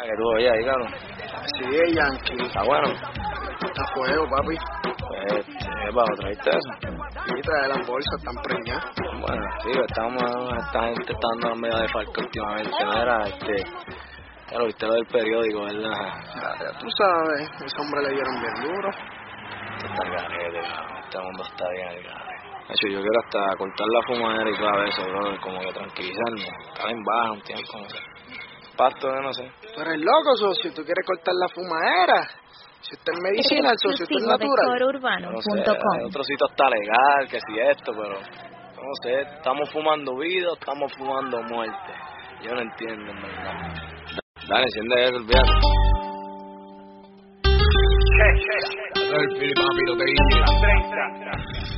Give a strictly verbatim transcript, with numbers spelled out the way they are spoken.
que tú oye ahí, cabrón. Sí, Yankee. Está bueno. Está fuego, papi. Pues, ¿qué pasa? ¿Traíste eso? Y trae las bolsas, están preñadas. Bueno, sí, estamos, esta gente está dando medio de falco últimamente. Mira, este, ya lo viste lo del periódico, ¿verdad? Ya tú sabes, ese hombre le dieron bien duro. Esto está al garete, cabrón. Este mundo está bien al garete. De hecho, yo quiero hasta cortar la fumadera y todo eso, bro, como que tranquilizarme. Estar en baja un tiempo, no sé. Pasto de no sé. Tú eres loco, socio, tú quieres cortar la fumadera. Si usted es medicinal, socio, usted es natural. No sé, hay otro sitio está legal, que si esto, pero no sé, estamos fumando vida o estamos fumando muerte. Yo no entiendo, en verdad. Dale, enciende eso, olvídate. El Piri Papi lo que dice.